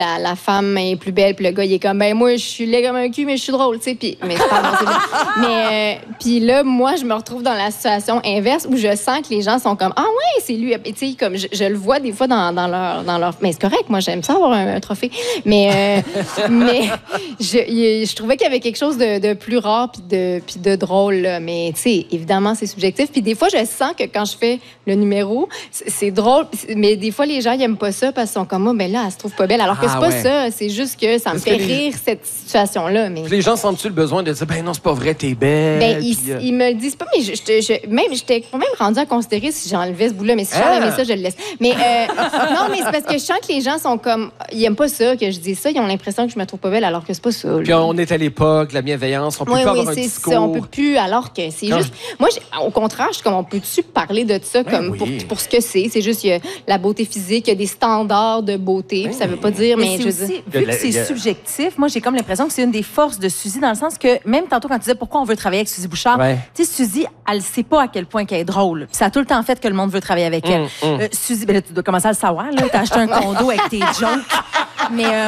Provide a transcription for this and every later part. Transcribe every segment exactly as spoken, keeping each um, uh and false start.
la, la femme est plus belle, puis le gars, il est comme, ben moi, je suis laid comme un cul, mais je suis drôle, tu sais. Puis, mais pardon, c'est bien. Mais, euh, puis là, moi, je me retrouve dans la situation inverse où je sens que les gens sont comme, ah ouais, c'est lui. Tu sais, comme, je, je le vois des fois dans, dans leur, dans leur. Mais c'est correct, moi, j'aime ça avoir un, un trophée. Mais, euh, mais je, je trouvais qu'il y avait quelque chose de, de plus rare puis de, puis de drôle, là. Mais, tu sais, évidemment, c'est subjectif. Puis des fois, je sens que quand je fais le numéro, c'est, c'est drôle, mais des fois, les gens, ils aiment pas ça parce qu'ils sont comme, moi, ben là, elle se trouve pas belle. Alors que Ah, c'est pas ouais. ça. C'est juste que ça me Parce fait que les- rire, cette situation-là. Mais... Les gens sentent-tu le besoin de dire, ben non, c'est pas vrai, t'es belle. Ben, ils, puis, euh, ils me le disent pas, mais je, je, je- même, j'étais quand même rendue à considérer si j'enlevais ce bout-là. Mais si j'enlevais Ah! ça, je le laisse. Mais euh, non, mais c'est parce que je sens que les gens sont comme... Ils aiment pas ça, que je dis ça. Ils ont l'impression que je me trouve pas belle, alors que c'est pas ça. là. Puis on est à l'époque, de la bienveillance, on peut Oui, pas oui, avoir un c'est discours. ça. On peut plus, alors que c'est Quand juste... Moi, j'ai- au contraire, je suis comme, on peut-tu parler de ça Ben comme oui. pour, pour ce que c'est? C'est juste, il y a la beauté physique, il y a des standards de beauté. Puis ça veut pas dire, mais, Mais je c'est veux aussi, dire... Il y a vu de la- que c'est il y a- subjectif, moi, j'ai comme l'impression que c'est une des forces de Suzy, dans le sens que, même tantôt, quand tu disais pourquoi on veut travailler avec Suzy Bouchard, Ouais. tu sais, Suzy, elle sait pas à quel point qu'elle est drôle. Puis ça a tout le temps fait que le monde veut travailler avec elle. Hum, hum. Euh, Suzy, ben là, tu dois commencer à le savoir, là. T'as acheté un condo avec tes jokes. Mais euh,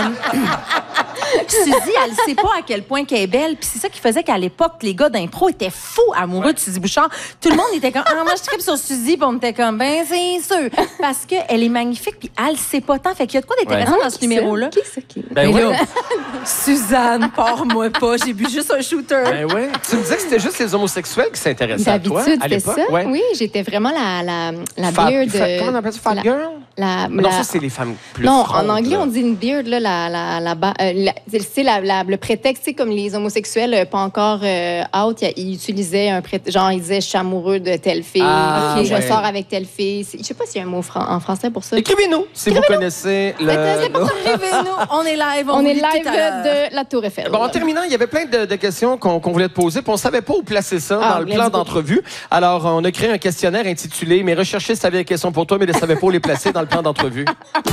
Suzy, elle sait pas à quel point qu'elle est belle. Puis c'est ça qui faisait qu'à l'époque, les gars d'impro étaient fous amoureux de Suzy Bouchard. Tout le monde était comme, ah, moi, je tripe sur Suzy. Puis on était comme, ben, c'est sûr. Parce qu'elle est magnifique, puis elle sait pas tant. Fait qu'il y a de quoi d'intéressant Ouais. dans ce Qui numéro-là. ça? Qui ça? Qui... Ben Mais oui. là, Suzanne, pars-moi pas. J'ai bu juste un shooter. Ben oui. Tu me disais que c'était juste les homosexuels qui s'intéressaient à toi, D'habitude, à c'était l'époque. ça. Ouais. Oui, j'étais vraiment la, la, la Fab- beard. fa- euh, Comment on appelle ça? Fat la- girl? La, Non, la- ça, c'est les femmes plus Non, rondes, en anglais, là. on dit une beard, là, la, la, la, ba- euh, la- c'est la, la- le prétexte, c'est comme les homosexuels, euh, pas encore euh, out, y a- ils utilisaient un prétexte, genre, ils disaient, je suis amoureux de telle fille, Ah, ok, je ouais. sors avec telle fille. C'est- Je sais pas s'il y a un mot fran- en français pour ça. Écrivez-nous si vous connaissez le... C'est pas Écrivez-nous, on est live. On vous est lit live tout à l'heure. de la Tour Eiffel. Bon, en terminant, il y avait plein de, de questions qu'on qu'on voulait te poser, puis on savait pas où placer ça Ah, dans le let's plan go. d'entrevue. Alors, on a créé un questionnaire intitulé « Mes recherchistes avaient des questions pour toi, mais ne savaient pas où les placer dans le plan d'entrevue. »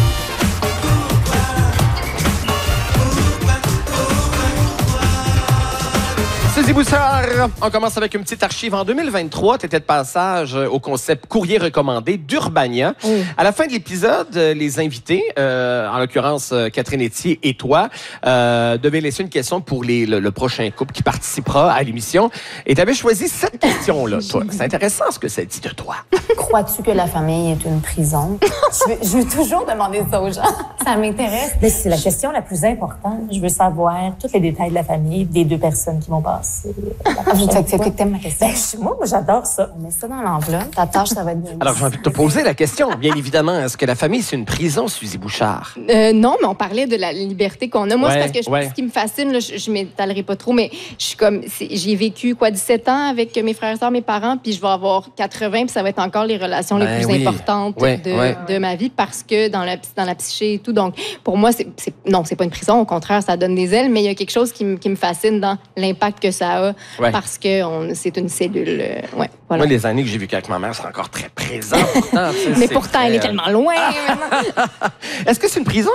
Suzy Bouchard, on commence avec une petite archive. En deux mille vingt-trois, tu étais de passage au concept courrier recommandé d'Urbania. Oh. À la fin de l'épisode, euh, les invités, euh, en l'occurrence euh, Catherine Etier et toi, euh, devaient laisser une question pour les, le, le prochain couple qui participera à l'émission. Et tu avais choisi cette question-là, toi. C'est intéressant ce que ça dit de toi. Crois-tu que la famille est une prison? je, veux, je veux toujours demander ça aux gens. Ça m'intéresse. Mais c'est la question la plus importante. Je veux savoir tous les détails de la famille des deux personnes qui vont passer. Fait que t'aimes ma question. Ben, je- moi, moi, j'adore ça. On met ça dans l'enveloppe. Ta tâche, ça va être bien. Alors, j'ai envie de te poser la question. Bien évidemment, est-ce que la famille, c'est une prison, Suzy Bouchard? Euh, non, mais on parlait de la liberté qu'on a. Moi, Ouais, c'est parce que je, ouais. ce qui me fascine, là, je, je m'étalerai pas trop, mais je suis comme, c'est- j'ai vécu quoi, dix-sept ans avec mes frères et sœurs, mes parents, puis je vais avoir quatre-vingts, puis ça va être encore les relations Ben les plus oui. importantes Ouais, de, ouais. de ma vie parce que dans la, dans la psyché et tout. Donc, pour moi, c'est, c'est, non, c'est pas une prison. Au contraire, ça donne des ailes, mais il y a quelque chose qui, me- qui me fascine dans l'impact que ça a Ouais. parce que on- c'est une cellule. euh, ouais, voilà. Moi, les années que j'ai vécues avec ma mère, c'est encore très présent. Pourtant, tu sais, mais c'est pourtant, très, elle est euh, tellement loin. maintenant. Est-ce que c'est une prison,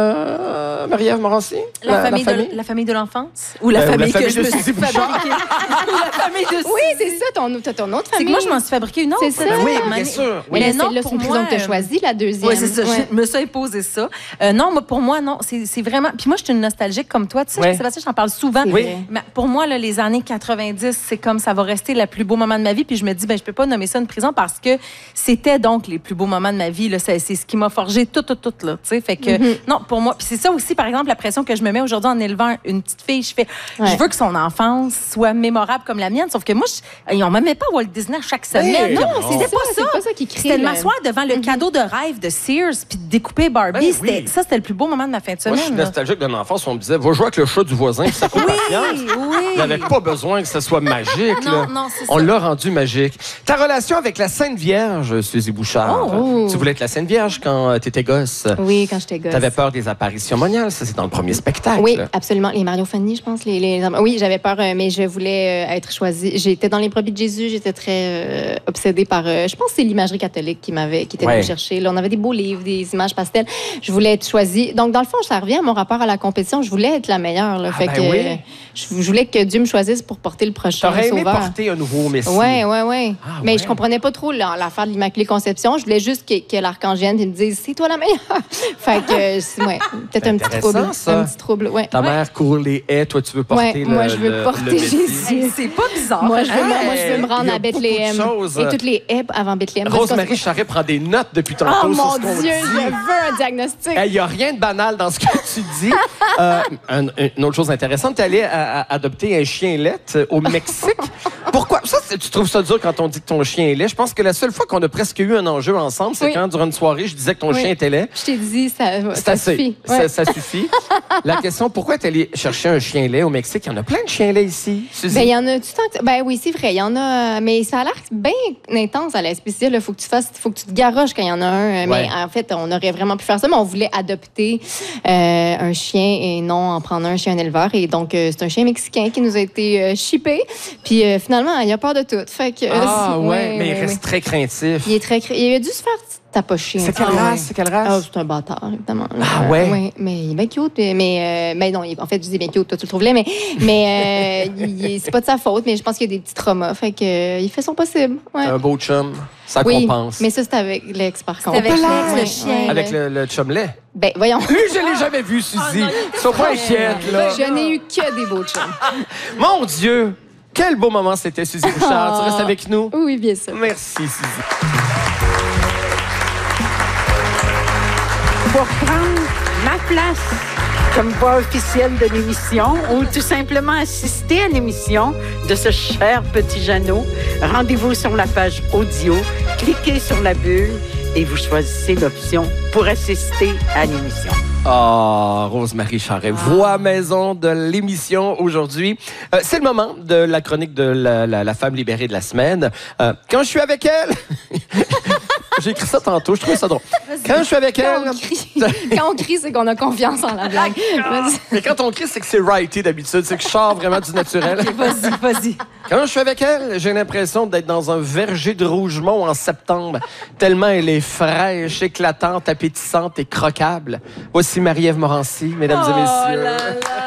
euh, Marie-Ève Morancy? La, famille De, la famille de l'enfance? Ou la Euh, ou famille la famille que je de me Suzy suis Bouchard. fabriquée? Ou la famille de Oui, c'est ça, ton, t'as ton autre C'est famille. que moi, je m'en suis fabriqué une autre. C'est ça. Ben Oui, à un moment bien donné. sûr. Mais Mais là, non, celle-là, c'est pour une prison moi, que tu as euh, choisie, la deuxième. Oui, c'est ça. Ouais. Je me suis imposé ça. Euh, non, moi, pour moi, non. C'est c'est vraiment. Puis moi, je suis une nostalgique comme toi. Tu sais, Ouais. Sébastien, j'en parle souvent. C'est Oui. vrai. Mais pour moi, là, les années quatre-vingt-dix, c'est comme ça va rester le plus beau moment de ma vie. Puis je me dis, ben, je peux pas nommer ça une prison parce que c'était donc les plus beaux moments de ma vie. Là. C'est, c'est ce qui m'a forgé tout, tout, tout. Là, tu sais. Fait que, Mm-hmm. non, pour moi. Puis c'est ça aussi, par exemple, la pression que je me mets aujourd'hui en élevant une petite fille. Je fais, Ouais. je veux que son enfance soit mémorable comme la mienne. Sauf que moi, je, on m'aimait pas Walt Disney chaque semaine. Non, Puis c'est c'était ça, pas c'est ça. pas ça qui crée C'était de le- m'asseoir devant le cadeau de rêve de Sears puis de découper Barbie. Ben oui. C'était- ça, c'était le plus beau moment de ma fin de Moi, semaine. je suis là. nostalgique d'une enfance où on me disait, va jouer avec le chat du voisin, puis ça coûte Oui, patience. oui. Il n'avait pas besoin que ce soit magique. Non, là. non, c'est On ça. l'a rendu magique. Ta relation avec la Sainte Vierge, Suzy Bouchard. Oh. Tu voulais être la Sainte Vierge quand tu étais gosse. Oui, quand j'étais gosse. Tu avais peur des apparitions moniales. Ça, c'est dans le premier spectacle. Oui, absolument. Les Mario Fanny, je pense. Les, les... Oui, j'avais peur, euh, mais je voulais euh, être choisie. J'étais dans les brebis de Jésus. J'étais très euh, obsédée par... euh, je pense que c'est l'imagerie catholique qui m'avait qui était Ouais. venue chercher. Là, on avait des beaux livres, des images pastel. Je voulais être choisie. Donc, dans le fond, ça revient à mon rapport à la compétition. Je voulais être la meilleure. Là. Ah, fait ben que oui. euh, je, je voulais que Dieu me choisisse pour porter le prochain T'aurais aimé sauveur. porter un nouveau Messie. Oui, oui, oui. Ah, Mais ouais. je comprenais pas trop là, l'affaire de l'Immaculée Conception. Je voulais juste que, que l'archange vienne et me dise « C'est toi la meilleure! » Fait que ouais, peut-être un petit trouble. Ça. Un petit trouble, ouais. Ta ouais. mère court les haies, toi, tu veux porter ouais, le moi, je veux le, porter le Jésus. Hey, c'est pas bizarre. Moi, je veux, Hey, moi, je veux me il y rendre a à Bethléem. beaucoup de choses. Et toutes les haies avant Bethléem. Rosemary Charest prend des notes depuis tantôt Oh sur mon ce qu'on Dieu, dit. je veux un diagnostic. Il n'y a rien de banal dans ce que tu dis. Euh, un- une autre chose intéressante, tu es allé à- à adopter un chien laid au Mexique. Pourquoi? Ça, c'est- tu trouves ça dur quand on dit que ton chien est laid? Je pense que la seule fois qu'on a presque eu un enjeu ensemble, c'est Oui. quand, durant une soirée, je disais que ton Oui. chien était laid. Je t'ai dit, ça, C'est ça assez. suffit. Ça, Ouais. ça suffit. La question, pourquoi tu es allé chercher un chien laid au Mexique? Il y en a plein de chiens laids ici, Suzy. Ben, il y en a tout le temps. Ben oui, c'est vrai. Il y en a. Mais ça a l'air bien intense à la spéciale. Il faut que tu fasses. Faut que tu te garoches quand il y en a un. Ouais. Mais en fait, on aurait vraiment pu faire ça, mais on voulait adopter euh, un chien et non en prendre un chez un éleveur. Et donc, euh, c'est un chien mexicain qui nous a été euh, shippé. Puis euh, finalement, il a peur de tout. Fait que, Ah, euh, ouais, mais il ouais, reste ouais. très craintif. Il est très. cré- Il a dû se faire tapocher. C'est un quelle peu, race? ouais. C'est quelle Ah, race? c'est un bâtard, évidemment. Ah, ouais? Oui, mais il est bien cute. Mais, euh, mais non, il- en fait, je dis bien cute, toi, tu le trouves là, mais, mais euh, il- il- c'est pas de sa faute, mais je pense qu'il y a des petits traumas. Fait que, euh, il fait son possible. Ouais. Un beau chum, ça oui, compense. mais ça, c'est avec l'ex, par contre. avec l'ex, Ouais, le chien. ouais, Avec ouais. le, le chum laid. Ben, voyons. Lui, je l'ai jamais vu, Suzy. Sois pas inquiète, là. Je n'ai eu que des beaux chums. Mon Dieu! Quel beau moment c'était, Suzy Bouchard. Tu restes avec nous? Oui, bien sûr. Merci, Suzy. Pour prendre ma place comme voix officielle de l'émission ou tout simplement assister à l'émission de ce cher petit Jeannot, rendez-vous sur la page audio, cliquez sur la bulle et vous choisissez l'option pour assister à l'émission. Ah, Rosemary Charest, voix maison de l'émission aujourd'hui. Euh, c'est le moment de la chronique de la, la, la femme libérée de la semaine. Euh, quand je suis avec elle... J'ai écrit ça tantôt, je trouvais ça drôle. Quand je suis avec Quand elle... on crie, quand on crie, c'est qu'on a confiance en la blague. Vas-y. Mais quand on crie, c'est que c'est righté d'habitude. C'est que je sors vraiment du naturel. Vas-y, vas-y. Quand je suis avec elle, j'ai l'impression d'être dans un verger de Rougemont en septembre, tellement elle est fraîche, éclatante, appétissante et croquable. Voici Marie-Ève Morancy, mesdames et messieurs. là là.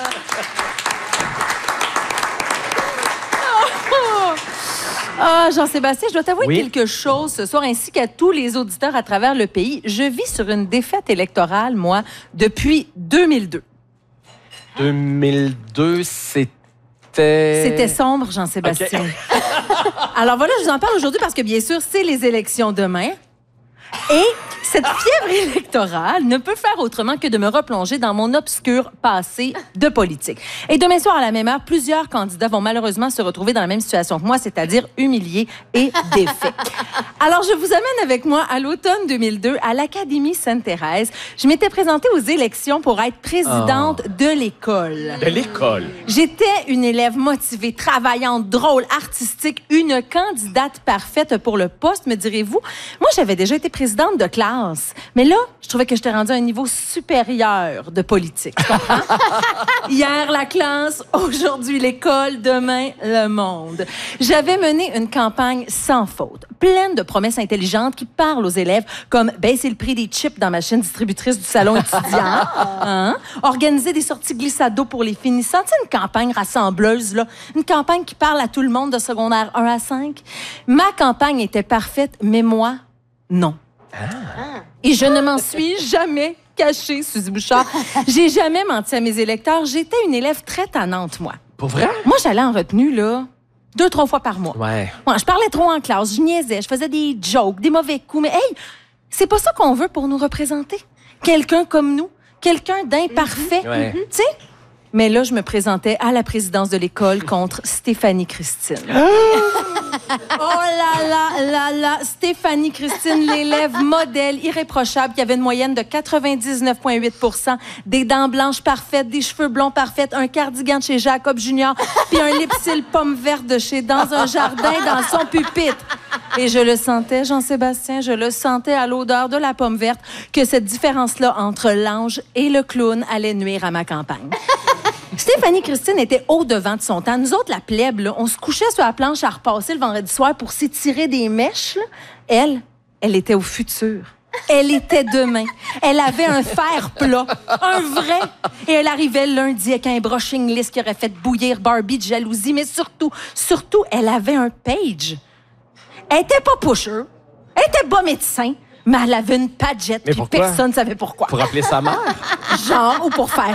Ah, Jean-Sébastien, je dois t'avouer Oui. quelque chose ce soir, ainsi qu'à tous les auditeurs à travers le pays. Je vis sur une défaite électorale, moi, depuis deux mille deux. deux mille deux, c'était... C'était sombre, Jean-Sébastien. Alors voilà, je vous en parle aujourd'hui parce que, bien sûr, c'est les élections demain. Et cette fièvre électorale ne peut faire autrement que de me replonger dans mon obscur passé de politique. Et demain soir, à la même heure, plusieurs candidats vont malheureusement se retrouver dans la même situation que moi, c'est-à-dire humiliés et défaits. Alors, je vous amène avec moi à l'automne deux mille deux à l'Académie Sainte-Thérèse. Je m'étais présentée aux élections pour être présidente Oh. de l'école. De l'école. J'étais une élève motivée, travaillante, drôle, artistique, une candidate parfaite pour le poste, me direz-vous. Moi, j'avais déjà été présidente de classe, mais là, je trouvais que j'étais rendue à un niveau supérieur de politique. Tu comprends? Hier, la classe, aujourd'hui, l'école, demain, le monde. J'avais mené une campagne sans faute, pleine de promesses intelligentes qui parlent aux élèves, comme baisser le prix des chips dans ma chaîne distributrice du salon étudiant, hein? Organiser des sorties glissado pour les finissants. Tu sais, une campagne rassembleuse, là. Une campagne qui parle à tout le monde de secondaire un à cinq. Ma campagne était parfaite, mais moi, non. Et je ne m'en suis jamais cachée, Suzy Bouchard. J'ai jamais menti à mes électeurs. J'étais une élève très tannante, moi. Pour vrai? Moi, j'allais en retenue, là, deux, trois fois par mois. Ouais. Moi, je parlais trop en classe, je niaisais, je faisais des jokes, des mauvais coups. Mais hey, c'est pas ça qu'on veut pour nous représenter. Quelqu'un comme nous, quelqu'un d'imparfait. Ouais. Tu sais? Mais là, je me présentais à la présidence de l'école contre Stéphanie Christine. Oh là là là là! Stéphanie Christine, l'élève modèle irréprochable qui avait une moyenne de quatre-vingt-dix-neuf virgule huit pour cent, des dents blanches parfaites, des cheveux blonds parfaits, un cardigan de chez Jacob Junior, puis un lipsil pomme verte de chez Dans un jardin dans son pupitre. Et je le sentais, Jean-Sébastien, je le sentais à l'odeur de la pomme verte que cette différence-là entre l'ange et le clown allait nuire à ma campagne. Stéphanie Christine était au-devant de son temps. Nous autres, la plèbe, là, on se couchait sur la planche à repasser le vendredi soir pour s'étirer des mèches. Là. Elle, elle était au futur. Elle était demain. Elle avait un fer plat, un vrai. Et elle arrivait lundi avec un brushing list qui aurait fait bouillir Barbie de jalousie. Mais surtout, surtout, elle avait un page. Elle était pas pusher. Elle était pas médecin. Mais elle avait une padgette, Mais puis pourquoi? personne ne savait pourquoi. Pour appeler sa mère? Genre, ou pour faire